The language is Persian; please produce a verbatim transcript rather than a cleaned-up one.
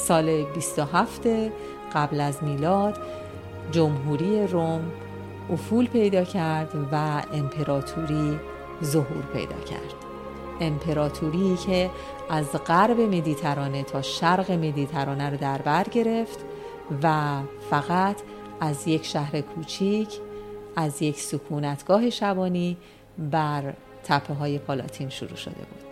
سال بیست و هفت قبل از میلاد جمهوری روم افول پیدا کرد و امپراتوری ظهور پیدا کرد. امپراتوری که از غرب مدیترانه تا شرق مدیترانه رو در بر گرفت و فقط از یک شهر کوچیک، از یک سکونتگاه شبانی بر تپه‌های پالاتین شروع شده بود.